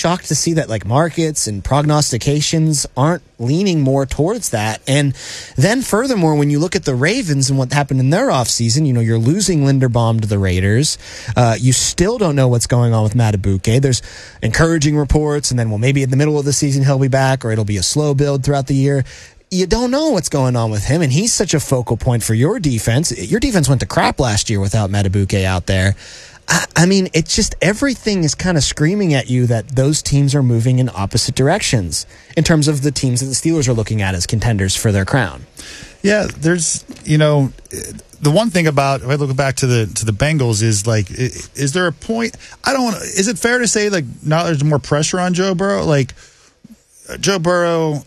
shocked to see that like markets and prognostications aren't leaning more towards that. And then furthermore, when you look at the Ravens and what happened in their offseason, you're losing Linderbaum to the Raiders. You still don't know what's going on with Madubuike. There's encouraging reports, and then, well, maybe in the middle of the season he'll be back, or it'll be a slow build throughout the year. You don't know what's going on with him, and he's such a focal point for your defense. Your defense went to crap last year without Madubuike out there. I mean, it's just everything is kind of screaming at you that those teams are moving in opposite directions in terms of the teams that the Steelers are looking at as contenders for their crown. Yeah, there's, the one thing about, if I look back to the Bengals, is like, is there a point? Is it fair to say, like, now there's more pressure on Joe Burrow? Like, Joe Burrow,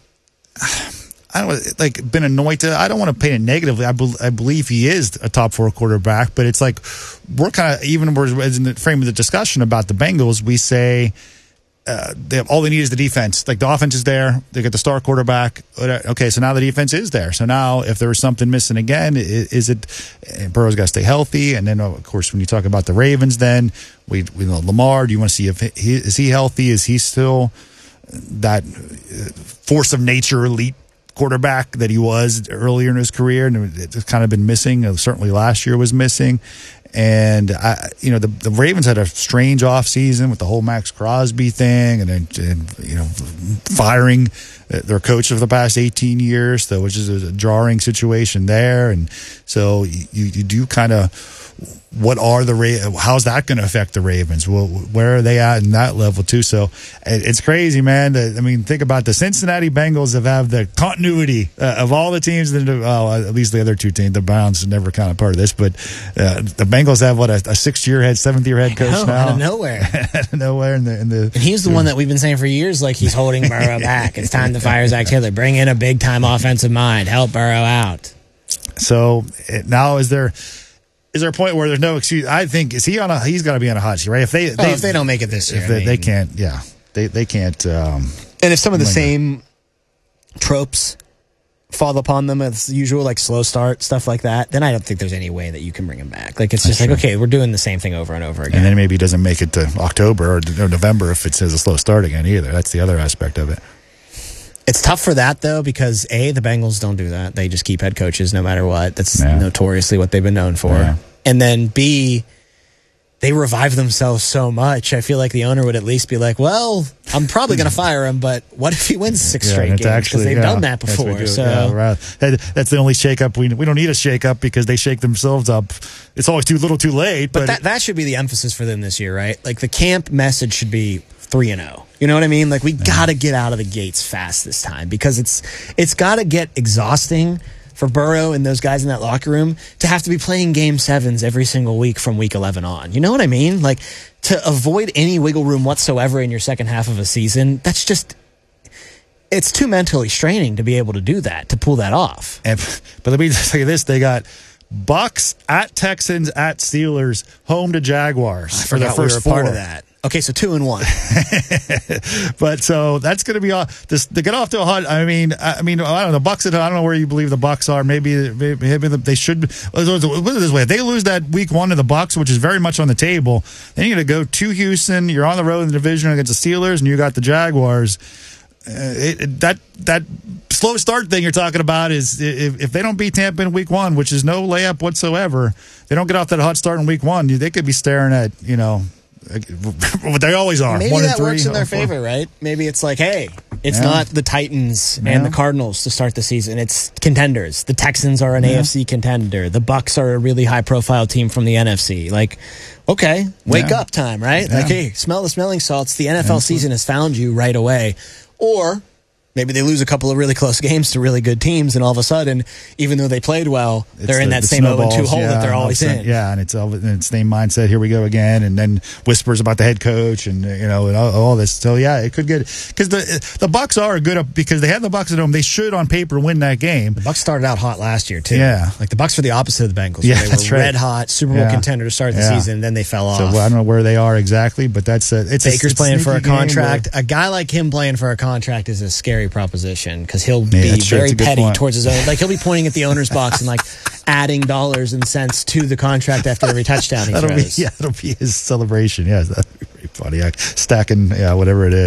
been anointed. I don't want to paint it negatively. I believe he is a top 4 quarterback, but it's like we're kind of, even in the frame of the discussion about the Bengals, we say all they need is the defense. Like, the offense is there. They get the star quarterback. Okay, so now the defense is there. So now if there was something missing again, is it Burrow's got to stay healthy? And then, of course, when you talk about the Ravens, then we know Lamar. Do you want to see is he healthy? Is he still that force of nature elite quarterback that he was earlier in his career, and it's kind of been missing. Certainly last year was missing. And the Ravens had a strange offseason with the whole Max Crosby thing, and firing their coach of the past 18 years, which is a jarring situation there. And so you do kind of, how's that going to affect the Ravens? Well, where are they at in that level too? So it's crazy, man. Think about the Cincinnati Bengals have the continuity of all the teams that, at least the other two teams. The Browns are never kind of part of this, but the Bengals have a 7th-year head coach now, out of nowhere, and he's the one that we've been saying for years, like he's holding Burrow back. It's time to fire Zach Taylor. Bring in a big time offensive mind. Help Burrow out. So now is there a point where there's no excuse? I think he's got to be on a hot seat, right? If they don't make it this year, they can't. Yeah, they can't. And if some of the same tropes fall upon them as usual, like slow start, stuff like that, then I don't think there's any way that you can bring him back. Like, it's just like, okay, we're doing the same thing over and over again. And then maybe he doesn't make it to October or November if it says a slow start again either. That's the other aspect of it. It's tough for that, though, because A, the Bengals don't do that. They just keep head coaches no matter what. That's notoriously what they've been known for. Yeah. And then B, they revive themselves so much. I feel like the owner would at least be like, well, I'm probably going to fire him, but what if he wins 6 straight games? Because they've done that before. So that's the only shakeup. We don't need a shakeup because they shake themselves up. It's always too little too late. But that should be the emphasis for them this year, right? Like, the camp message should be 3-0. You know what I mean? Like, we got to get out of the gates fast this time, because it's got to get exhausting for Burrow and those guys in that locker room to have to be playing game 7s every single week from week 11 on. You know what I mean? Like, to avoid any wiggle room whatsoever in your second half of a season, it's too mentally straining to be able to do that, to pull that off. But let me just say this. They got Bucks at Texans at Steelers, home to Jaguars for the first 4. Part of that. Okay, so 2-1. But so that's going to be to get off to a hot. I mean, I don't know. The Bucks. I don't know where you believe the Bucks are. Maybe they should. Put it this way: if they lose that week 1 to the Bucks, which is very much on the table, then you're going to go to Houston. You're on the road in the division against the Steelers, and you got the Jaguars. That slow start thing you're talking about is if they don't beat Tampa in week 1, which is no layup whatsoever, they don't get off that hot start in week 1. They could be staring at what they always are. Maybe that works in their favor, right? Maybe it's like, hey, it's not the Titans and the Cardinals to start the season. It's contenders. The Texans are an AFC contender. The Bucks are a really high-profile team from the NFC. Like, okay, wake up time, right? Like, hey, smell the smelling salts. The NFL season has found you right away. Or maybe they lose a couple of really close games to really good teams, and all of a sudden, even though they played well, they're in that same 0-2 hole that they're always in. Yeah, and it's the same mindset. Here we go again, and then whispers about the head coach, and and all this. So yeah, it could get, because the Bucks are good because they have the Bucks at home. They should, on paper, win that game. The Bucks started out hot last year too. Yeah, like the Bucks were the opposite of the Bengals. Yeah, they were red hot, Super Bowl contender to start the season. Then they fell off. So I don't know where they are exactly, but that's Baker's playing for a contract. A guy like him playing for a contract is a scary proposition, because he'll be very petty towards his own. Like, he'll be pointing at the owner's box and like adding dollars and cents to the contract after every touchdown he throws. That'll be his celebration. Yeah, that'd be pretty funny. Stacking, whatever it is.